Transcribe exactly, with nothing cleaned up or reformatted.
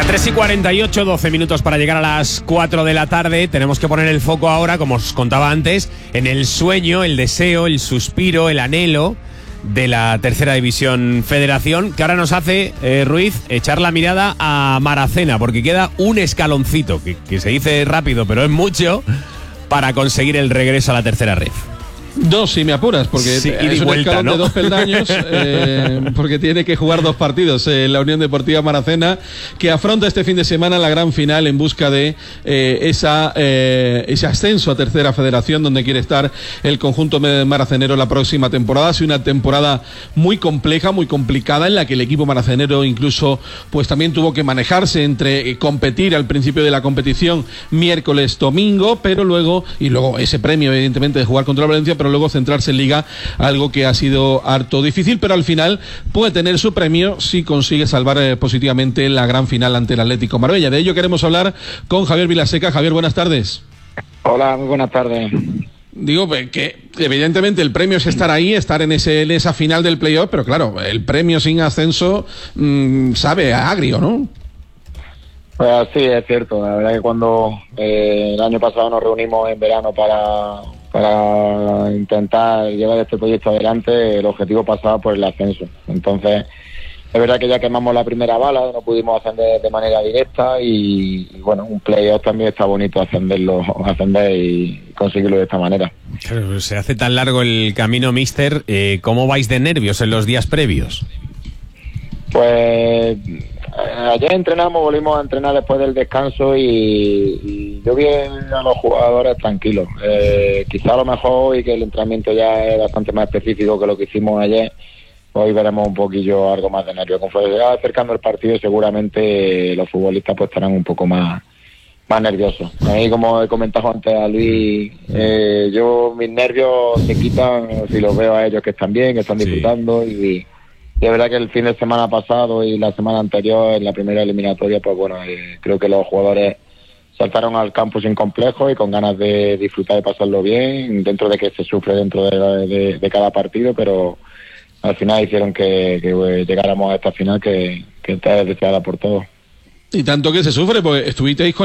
Venga, tres y cuarenta y ocho, doce minutos para llegar a las cuatro de la tarde. Tenemos que poner el foco ahora, como os contaba antes, en el sueño, el deseo, el suspiro, el anhelo de la Tercera División Federación, que ahora nos hace, eh, Ruiz, echar la mirada a Maracena, porque queda un escaloncito, que, que se dice rápido, pero es mucho, para conseguir el regreso a la tercera ref. Dos, si me apuras, porque sí, es un vuelta, escalón ¿no? de dos peldaños, eh, porque tiene que jugar dos partidos eh, la Unión Deportiva Maracena, que afronta este fin de semana la gran final en busca de eh, esa eh, ese ascenso a Tercera Federación, donde quiere estar el conjunto maracenero la próxima temporada. Ha sido una temporada muy compleja, muy complicada, en la que el equipo maracenero incluso pues también tuvo que manejarse entre eh, competir al principio de la competición miércoles, domingo, pero luego, y luego ese premio evidentemente de jugar contra la Valencia, pero luego centrarse en Liga, algo que ha sido harto difícil, pero al final puede tener su premio si consigue salvar eh, positivamente la gran final ante el Atlético Marbella. De ello queremos hablar con Javier Vilaseca. Javier, buenas tardes. Hola, muy buenas tardes. Digo que evidentemente el premio es estar ahí, estar en ese en esa final del playoff, pero claro, el premio sin ascenso mmm, sabe a agrio, ¿no? Pues sí, es cierto. La verdad que cuando eh, el año pasado nos reunimos en verano para, para intentar llevar este proyecto adelante, el objetivo pasaba por el ascenso. Entonces, es verdad que ya quemamos la primera bala, no pudimos ascender de manera directa y, y bueno, un playoff también está bonito ascenderlo, ascender y conseguirlo de esta manera. Claro, se hace tan largo el camino, míster. Eh, ¿Cómo vais de nervios en los días previos? Pues ayer entrenamos, volvimos a entrenar después del descanso y, y yo vi a los jugadores tranquilos. Eh, quizá a lo mejor hoy, que el entrenamiento ya es bastante más específico que lo que hicimos ayer, hoy veremos un poquillo algo más de nervios. Conforme se va acercando el partido, seguramente los futbolistas pues estarán un poco más más nerviosos. A mí, como he comentado antes a Luis, eh, yo mis nervios se quitan si los veo a ellos que están bien, que están disfrutando. Sí. y Y es verdad que el fin de semana pasado y la semana anterior, en la primera eliminatoria, pues bueno, eh, creo que los jugadores saltaron al campo sin complejo y con ganas de disfrutar y pasarlo bien, dentro de que se sufre dentro de, de, de cada partido, pero al final hicieron que, que pues, llegáramos a esta final que, que está deseada por todos. Y tanto que se sufre, pues estuvisteis con